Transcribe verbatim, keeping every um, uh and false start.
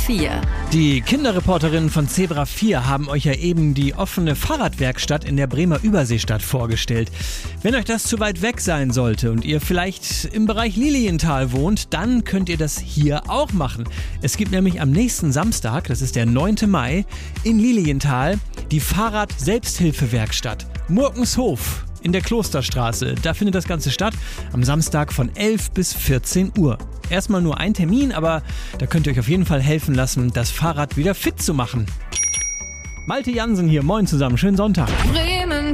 vier. Die Kinderreporterinnen von Zebra vier haben euch ja eben die offene Fahrradwerkstatt in der Bremer Überseestadt vorgestellt. Wenn euch das zu weit weg sein sollte und ihr vielleicht im Bereich Lilienthal wohnt, dann könnt ihr das hier auch machen. Es gibt nämlich am nächsten Samstag, das ist der neunte Mai, in Lilienthal die Fahrrad-Selbsthilfewerkstatt Murkenshof in der Klosterstraße. Da findet das Ganze statt, am Samstag von elf bis vierzehn Uhr. Erstmal nur ein Termin, aber da könnt ihr euch auf jeden Fall helfen lassen, das Fahrrad wieder fit zu machen. Malte Jansen hier, moin zusammen, schönen Sonntag. Bremen